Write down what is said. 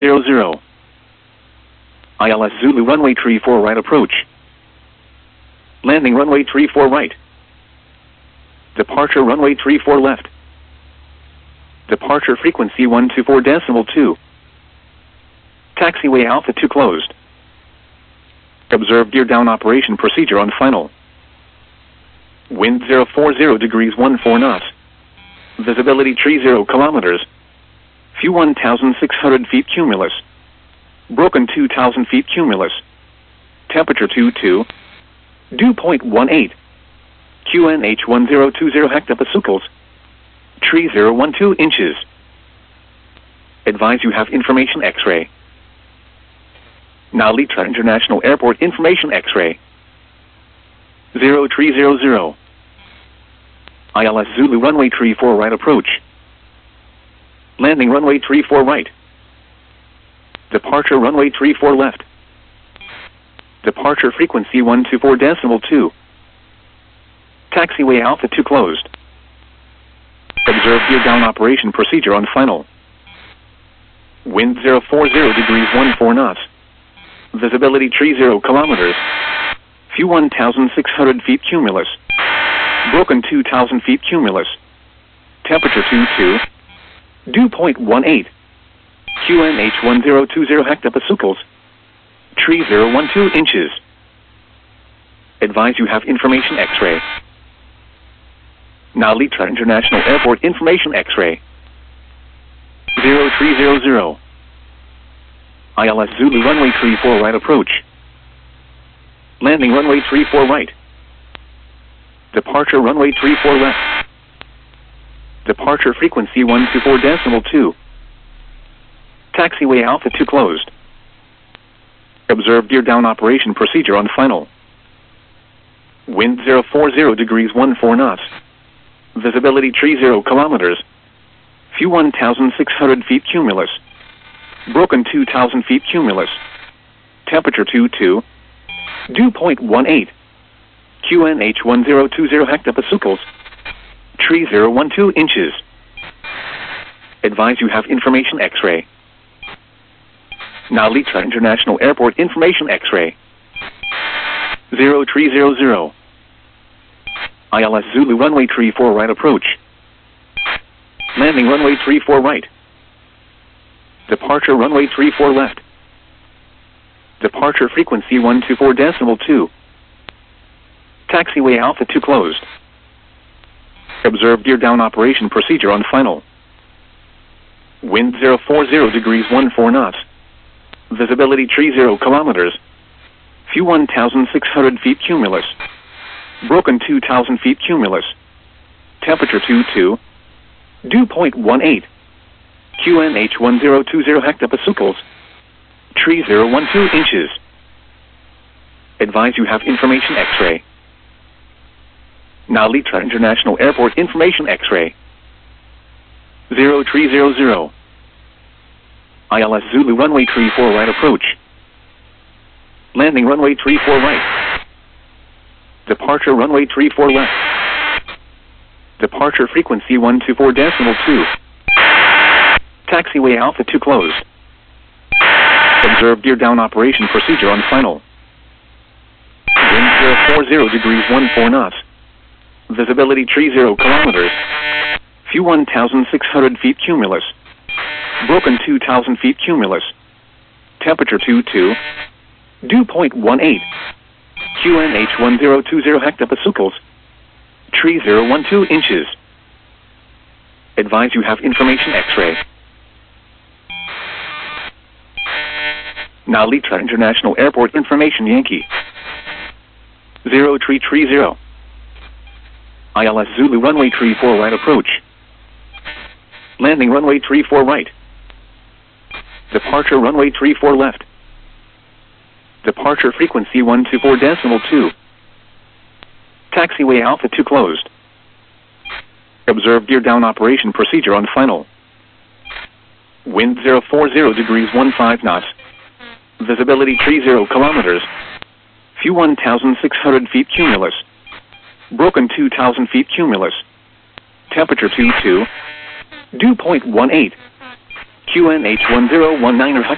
00. ILS Zulu runway 34 right approach. Landing runway 34 right. Departure runway 34 left. Departure frequency 124.2. Taxiway Alpha 2 closed. Observe gear down operation procedure on final. Wind 040 degrees 14 knots. Visibility 30 kilometers. Few 1,600 feet cumulus. Broken 2,000 feet cumulus. Temperature 22. Dew point 18. QNH 1020 hectopascals. Tree 012 inches. Advise you have information X-ray. Now Litra International Airport information X-ray. 0300. ILS Zulu runway 34 right approach. Landing runway 34 right. Departure runway 34 left. Departure frequency 124.2. Taxiway Alpha 2 closed. Observe gear down operation procedure on final. Wind 040 degrees 14 knots. Visibility 30 kilometers. Few 1,600 feet cumulus. Broken 2,000 feet cumulus. Temperature 22. Dew point 18. QNH 1020 hectopascals. Tree 012 inches. Advise you have information X-ray. Now Litra International Airport information X-ray. 0300. ILS Zulu runway 34 right approach. Landing runway 34 right. Departure runway 34 left. Departure frequency 124.2. Taxiway Alpha 2 closed. Observe gear down operation procedure on final. Wind 040 degrees 14 knots. Visibility 30 kilometers. Few 1,600 feet cumulus. Broken 2,000 feet cumulus. Temperature 22. Dew point 18. QNH 1020 hectopascals. Tree 012 inches. Advise you have information X-ray. Now Litra International Airport information X-ray. 0300. ILS Zulu runway 34 right approach. Landing runway 34 right. Departure runway 34 left. Departure frequency 124.2. Taxiway Alpha 2 closed. Observe gear down operation procedure on final. Wind 040 degrees 14 knots. Visibility 30 kilometers. Few 1,600 feet cumulus. Broken 2,000 feet cumulus. Temperature 22. Dew point 18. QNH 1020 hectopascals. Tree 012 inches. Advise you have information X-ray. Now Litra International Airport information X-ray. 0300. ILS Zulu runway 34 right approach. Landing runway 34 right. Departure runway 34 left. Departure frequency 124.2. Taxiway Alpha 2 closed. Observe gear down operation procedure on final. Wind 040 degrees 14 knots. Visibility 30 kilometers. Few 1,600 feet cumulus. Broken 2,000 feet cumulus. Temperature 22. Dew point 18. QNH 1020 hectopascals. Tree 012 inches. Advise you have information X-ray. Now Litra International Airport information Yankee. 0330. ILS Zulu runway 34 right approach. Landing runway 34 right. Departure runway 34 left. Departure frequency 124.2. Taxiway Alpha 2 closed. Observe gear down operation procedure on final. Wind 040 degrees 15 knots. Visibility 30 kilometers. Few 1,600 feet cumulus. Broken 2,000 feet cumulus. Temperature 22. Dew point 18. QNH 1019